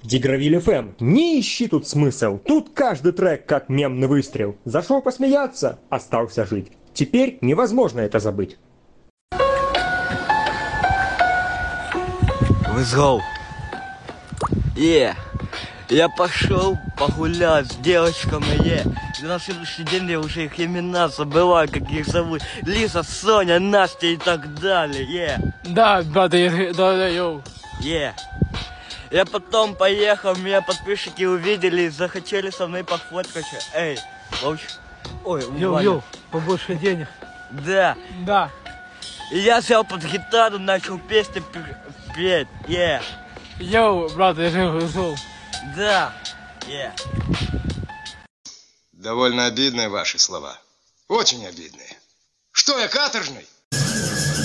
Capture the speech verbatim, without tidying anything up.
Дигравиль эф эм, не ищи тут смысл. Тут каждый трек как мемный выстрел. Зашел посмеяться, остался жить. Теперь невозможно это забыть. Let's go. Yeah. Я пошел погулять с девочками, yeah. На следующий день я уже их имена забываю, как их зовут. Лиза, Соня, Настя и так далее, yeah. Да, да, да, да, да, йоу. Yeah. Я потом поехал, меня подписчики увидели и захотели со мной пофоткаться. Эй, луч. Ой, Йоу, Ваня. йоу, побольше денег. Да. Да. И я взял под гитару, начал песни петь, yeah. Йоу, брат, я же ушел. Да, yeah. Довольно обидные ваши слова. Очень обидные. Что я, каторжный?